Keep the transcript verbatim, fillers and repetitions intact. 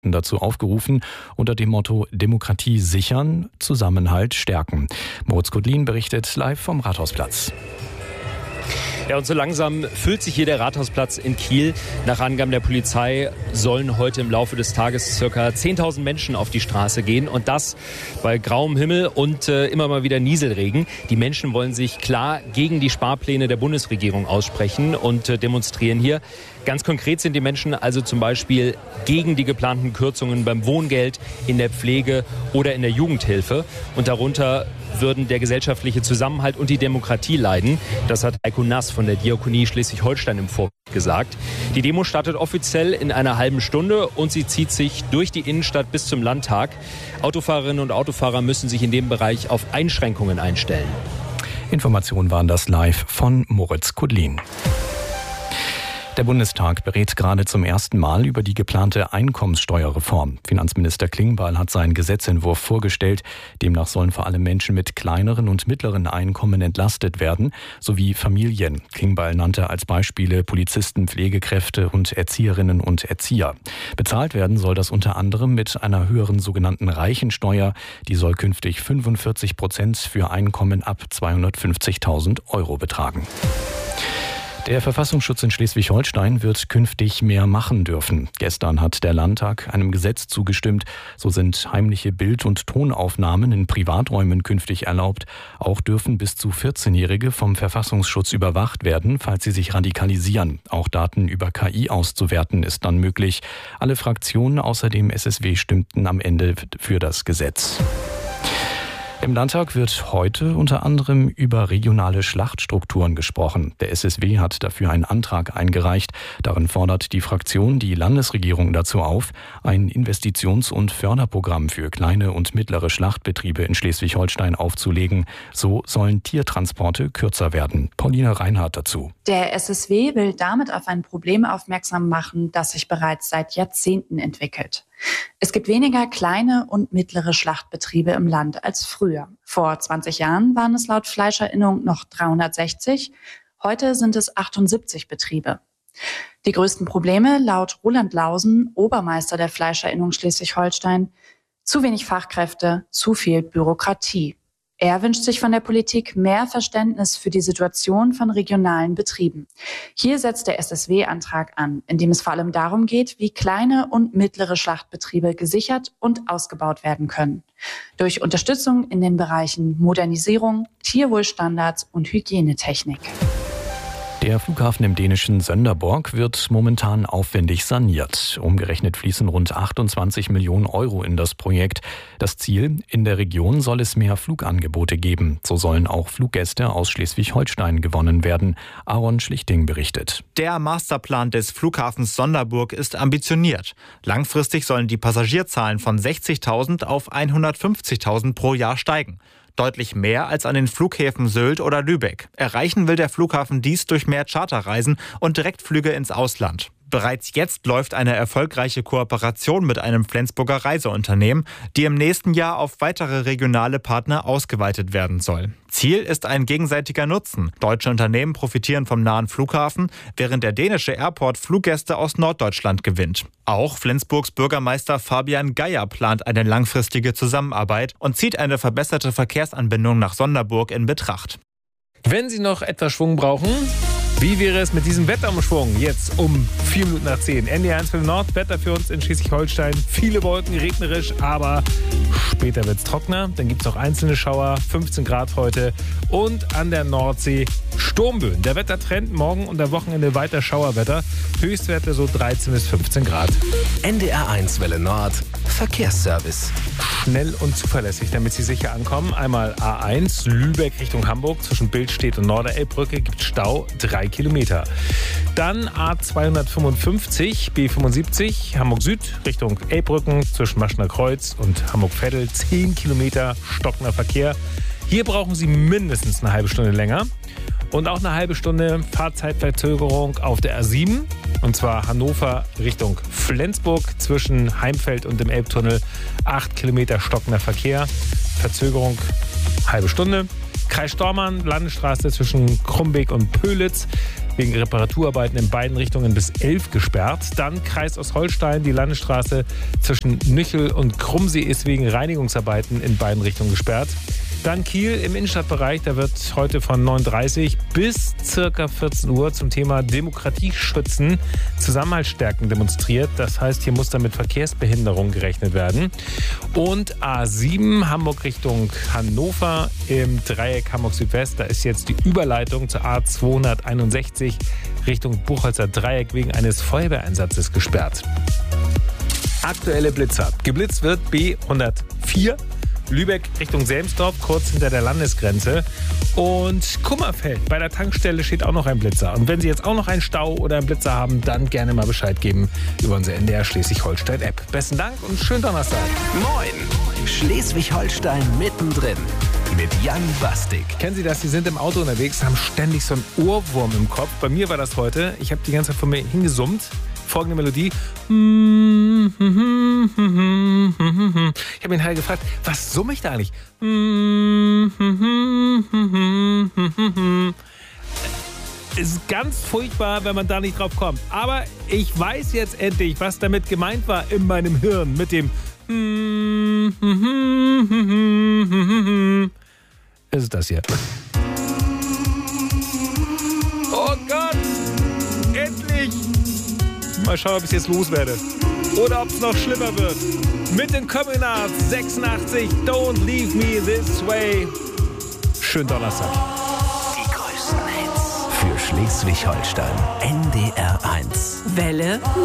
dazu aufgerufen, unter dem Motto Demokratie sichern, Zusammenhalt stärken. Moritz Kudlin berichtet live vom Rathausplatz. Ja, und so langsam füllt sich hier der Rathausplatz in Kiel. Nach Angaben der Polizei sollen heute im Laufe des Tages ca. zehntausend Menschen auf die Straße gehen. Und das bei grauem Himmel und äh, immer mal wieder Nieselregen. Die Menschen wollen sich klar gegen die Sparpläne der Bundesregierung aussprechen und äh, demonstrieren hier. Ganz konkret sind die Menschen also zum Beispiel gegen die geplanten Kürzungen beim Wohngeld, in der Pflege oder in der Jugendhilfe. Und darunter würden der gesellschaftliche Zusammenhalt und die Demokratie leiden. Das hat Heiko Nass von der Diakonie Schleswig-Holstein im Vorfeld gesagt. Die Demo startet offiziell in einer halben Stunde und sie zieht sich durch die Innenstadt bis zum Landtag. Autofahrerinnen und Autofahrer müssen sich in dem Bereich auf Einschränkungen einstellen. Informationen waren das live von Moritz Kudlin. Der Bundestag berät gerade zum ersten Mal über die geplante Einkommenssteuerreform. Finanzminister Klingbeil hat seinen Gesetzentwurf vorgestellt. Demnach sollen vor allem Menschen mit kleineren und mittleren Einkommen entlastet werden, sowie Familien. Klingbeil nannte als Beispiele Polizisten, Pflegekräfte und Erzieherinnen und Erzieher. Bezahlt werden soll das unter anderem mit einer höheren sogenannten Reichensteuer. Die soll künftig fünfundvierzig Prozent für Einkommen ab zweihundertfünfzigtausend Euro betragen. Der Verfassungsschutz in Schleswig-Holstein wird künftig mehr machen dürfen. Gestern hat der Landtag einem Gesetz zugestimmt. So sind heimliche Bild- und Tonaufnahmen in Privaträumen künftig erlaubt. Auch dürfen bis zu vierzehnjährige vom Verfassungsschutz überwacht werden, falls sie sich radikalisieren. Auch Daten über K I auszuwerten ist dann möglich. Alle Fraktionen außer dem S S W stimmten am Ende für das Gesetz. Im Landtag wird heute unter anderem über regionale Schlachtstrukturen gesprochen. Der S S W hat dafür einen Antrag eingereicht. Darin fordert die Fraktion die Landesregierung dazu auf, ein Investitions- und Förderprogramm für kleine und mittlere Schlachtbetriebe in Schleswig-Holstein aufzulegen. So sollen Tiertransporte kürzer werden. Paulina Reinhardt dazu. Der S S W will damit auf ein Problem aufmerksam machen, das sich bereits seit Jahrzehnten entwickelt. Es gibt weniger kleine und mittlere Schlachtbetriebe im Land als früher. Vor zwanzig Jahren waren es laut Fleischerinnung noch dreihundertsechzig, heute sind es achtundsiebzig Betriebe. Die größten Probleme laut Roland Lausen, Obermeister der Fleischerinnung Schleswig-Holstein: zu wenig Fachkräfte, zu viel Bürokratie. Er wünscht sich von der Politik mehr Verständnis für die Situation von regionalen Betrieben. Hier setzt der S S W-Antrag an, in dem es vor allem darum geht, wie kleine und mittlere Schlachtbetriebe gesichert und ausgebaut werden können. Durch Unterstützung in den Bereichen Modernisierung, Tierwohlstandards und Hygienetechnik. Der Flughafen im dänischen Sönderborg wird momentan aufwendig saniert. Umgerechnet fließen rund achtundzwanzig Millionen Euro in das Projekt. Das Ziel: in der Region soll es mehr Flugangebote geben. So sollen auch Fluggäste aus Schleswig-Holstein gewonnen werden. Aaron Schlichting berichtet. Der Masterplan des Flughafens Sonderburg ist ambitioniert. Langfristig sollen die Passagierzahlen von sechzigtausend auf hundertfünfzigtausend pro Jahr steigen. Deutlich mehr als an den Flughäfen Sylt oder Lübeck. Erreichen will der Flughafen dies durch mehr Charterreisen und Direktflüge ins Ausland. Bereits jetzt läuft eine erfolgreiche Kooperation mit einem Flensburger Reiseunternehmen, die im nächsten Jahr auf weitere regionale Partner ausgeweitet werden soll. Ziel ist ein gegenseitiger Nutzen. Deutsche Unternehmen profitieren vom nahen Flughafen, während der dänische Airport Fluggäste aus Norddeutschland gewinnt. Auch Flensburgs Bürgermeister Fabian Geier plant eine langfristige Zusammenarbeit und zieht eine verbesserte Verkehrsanbindung nach Sonderburg in Betracht. Wenn Sie noch etwas Schwung brauchen, wie wäre es mit diesem Wetterumschwung? Jetzt um vier Minuten nach zehn. N D R eins für den Nord, Wetter für uns in Schleswig-Holstein. Viele Wolken, regnerisch, aber später wird es trockener. Dann gibt es auch einzelne Schauer, fünfzehn Grad heute. Und an der Nordsee Sturmböen. Der Wettertrend morgen und am Wochenende weiter Schauerwetter. Höchstwerte so dreizehn bis fünfzehn Grad. N D R eins Welle Nord, Verkehrsservice. Schnell und zuverlässig, damit Sie sicher ankommen. Einmal A eins, Lübeck Richtung Hamburg. Zwischen Bildstedt und Norderelbbrücke gibt Stau, drei Kilometer. Dann A zweihundertfünfundfünfzig, B fünfundsiebzig, Hamburg Süd Richtung Elbbrücken zwischen Maschner Kreuz und Hamburg-Veddel, zehn Kilometer stockender Verkehr. Hier brauchen Sie mindestens eine halbe Stunde länger. Und auch eine halbe Stunde Fahrzeitverzögerung auf der A sieben. Und zwar Hannover Richtung Flensburg zwischen Heimfeld und dem Elbtunnel. acht Kilometer stockender Verkehr. Verzögerung halbe Stunde. Kreis Stormarn, Landesstraße zwischen Krumbeek und Pölitz. wegen Reparaturarbeiten in beiden Richtungen bis elf gesperrt. Dann Kreis Ostholstein, die Landesstraße zwischen Nüchel und Krummsee ist wegen Reinigungsarbeiten in beiden Richtungen gesperrt. Dann Kiel im Innenstadtbereich, da wird heute von neun Uhr dreißig bis circa vierzehn Uhr zum Thema Demokratie schützen, Zusammenhalt stärken demonstriert. Das heißt, hier muss dann mit Verkehrsbehinderung gerechnet werden. Und A sieben Hamburg Richtung Hannover im Dreieck Hamburg Südwest, da ist jetzt die Überleitung zur A zweihunderteinundsechzig Richtung Buchholzer Dreieck wegen eines Feuerwehreinsatzes gesperrt. Aktuelle Blitzer. Geblitzt wird B hundertvier. Lübeck Richtung Selmsdorf, kurz hinter der Landesgrenze. Und Kummerfeld, bei der Tankstelle steht auch noch ein Blitzer. Und wenn Sie jetzt auch noch einen Stau oder einen Blitzer haben, dann gerne mal Bescheid geben über unsere N D R Schleswig-Holstein-App. Besten Dank und schönen Donnerstag. Moin! Schleswig-Holstein mittendrin mit Jan Bastik. Kennen Sie das? Sie sind im Auto unterwegs, haben ständig so einen Ohrwurm im Kopf. Bei mir war das heute. Ich habe die ganze Zeit von mir hingesummt. Folgende Melodie. Ich habe ihn halt gefragt, was summe ich da eigentlich? Es ist ganz furchtbar, wenn man da nicht drauf kommt. Aber ich weiß jetzt endlich, was damit gemeint war in meinem Hirn mit dem ist es das hier. Oh Gott! Endlich! Mal schauen, ob ich es jetzt loswerde. Oder ob es noch schlimmer wird. Mit den Coming Arts sechsundachtzig, Don't Leave Me This Way. Schönen Donnerstag. Die größten Hits für Schleswig-Holstein. N D R eins. Welle